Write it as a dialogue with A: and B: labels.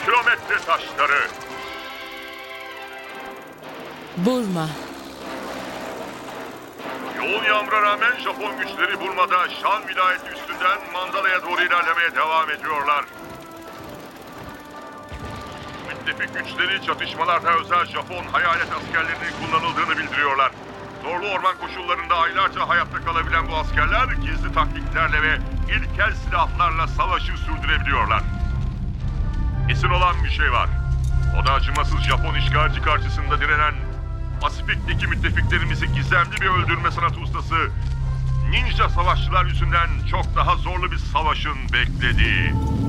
A: kilometre taşları.
B: Burma.
A: Yoğun yağmura rağmen Japon güçleri Burma'da Shan vilayeti üstünden Mandala'ya doğru ilerlemeye devam ediyorlar. Müttefik güçleri çatışmalarda özel Japon hayalet askerlerinin kullanıldığını bildiriyorlar. Zorlu orman koşullarında aylarca hayatta kalabilen bu askerler gizli taktiklerle ve ilkel silahlarla savaşı sürdürebiliyorlar. Kesin olan bir şey var. O da acımasız Japon işgalci karşısında direnen Pasifik'teki müttefiklerimizi gizemli bir öldürme sanatı ustası ninja savaşçılar yüzünden çok daha zorlu bir savaşın beklediği.